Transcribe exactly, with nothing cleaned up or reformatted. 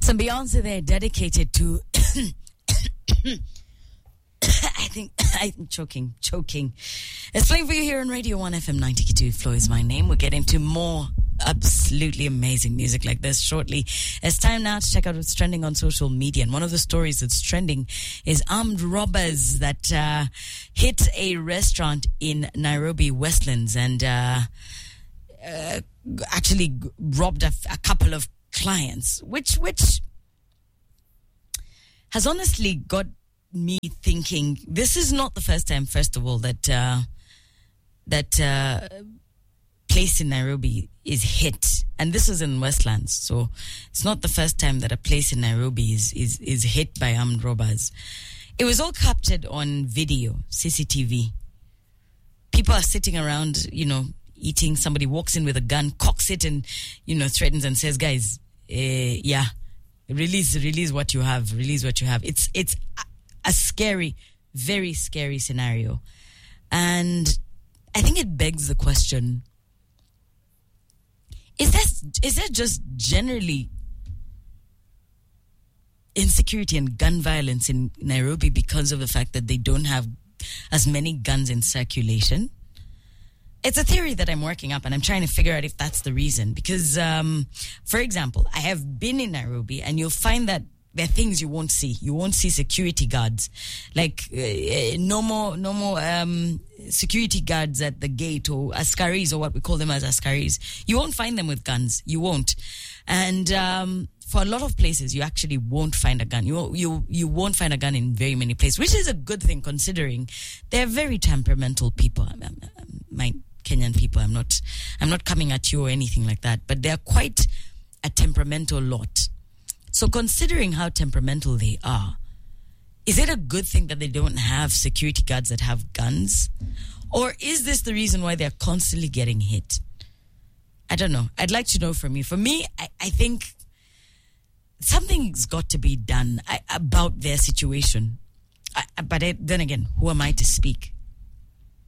Some Beyonce there dedicated to I think I'm choking, choking. It's playing for you here on Radio one F M ninety-two. Flo is my name. We'll get into more absolutely amazing music like this shortly. It's time now to check out what's trending on social media. And one of the stories that's trending is armed robbers that uh, hit a restaurant in Nairobi Westlands and uh, uh, actually robbed a, a couple of clients, which which has honestly got me thinking, this is not the first time, first of all, that uh, that uh, place in Nairobi is hit. And this is in Westlands, so it's not the first time that a place in Nairobi is, is, is hit by armed robbers. It was all captured on video, C C T V. People are sitting around, you know, eating. Somebody walks in with a gun, cocks it and, you know, threatens and says, guys, uh, yeah, release, release what you have, release what you have. It's, it's, a scary, very scary scenario. And I think it begs the question, is that, is that just generally insecurity and gun violence in Nairobi because of the fact that they don't have as many guns in circulation? It's a theory that I'm working up and I'm trying to figure out if that's the reason. Because, um, for example, I have been in Nairobi and you'll find that there are things you won't see. You won't see security guards, like uh, no more, no more um, security guards at the gate or askaris, or what we call them as askaris. You won't find them with guns. You won't. And um, for a lot of places, you actually won't find a gun. You you you won't find a gun in very many places, which is a good thing considering they're very temperamental people. I'm, I'm, I'm, my Kenyan people. I'm not. I'm not coming at you or anything like that, but they're quite a temperamental lot. So considering how temperamental they are, is it a good thing that they don't have security guards that have guns? Or is this the reason why they're constantly getting hit? I don't know. I'd like to know from you. For me, I, I think something's got to be done I, about their situation. I, but I, then again, who am I to speak?